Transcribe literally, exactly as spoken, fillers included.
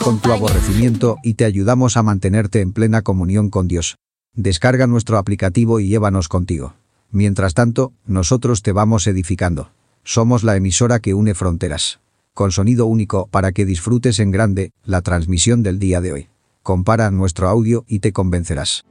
con tu aborrecimiento y te ayudamos a mantenerte en plena comunión con Dios. Descarga nuestro aplicativo y llévanos contigo. Mientras tanto, nosotros te vamos edificando. Somos la emisora que une fronteras. Con sonido único para que disfrutes en grande la transmisión del día de hoy. Compara nuestro audio y te convencerás.